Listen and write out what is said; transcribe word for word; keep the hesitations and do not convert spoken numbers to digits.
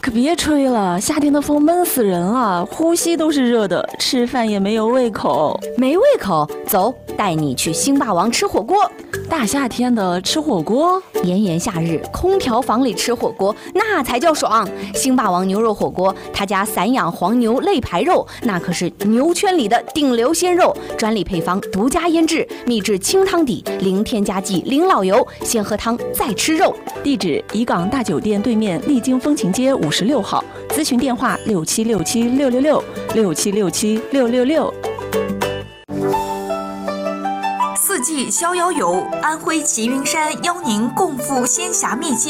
可别吹了，夏天的风闷死人了，呼吸都是热的，吃饭也没有胃口。 没胃口？走，带你去星霸王吃火锅。 大夏天的吃火锅， 炎炎夏日，空调房里吃火锅那才叫爽。星霸王牛肉火锅，他家散养黄牛肋排肉，那可是牛圈里的顶流鲜肉，专利配方，独家腌制，秘制清汤底，零添加剂，零老油，先喝汤再吃肉。 地址：怡港大酒店对面丽晶风情街五十六号，咨询电话：六七六七六六六六七六七六六六。 四季逍遥游，安徽齐云山邀您共赴仙侠秘境。